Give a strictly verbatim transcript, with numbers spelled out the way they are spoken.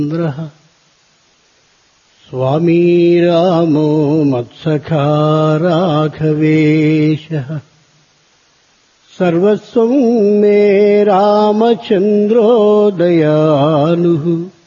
स्वामी रामो मत्सखा राघवेशः सर्वस्वं मे रामचन्द्रो दयालुः